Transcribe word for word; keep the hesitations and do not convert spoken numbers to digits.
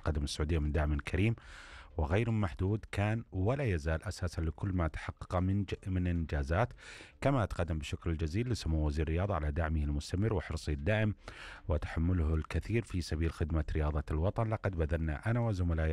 القدم السعودية من دعم كريم وغير محدود كان ولا يزال أساسا لكل ما تحقق من ج... من إنجازات. كما أتقدم بالشكر الجزيل لسمو وزير الرياضة على دعمه المستمر وحرصه الدائم وتحمله الكثير في سبيل خدمة رياضة الوطن. لقد بذلنا أنا وزملائي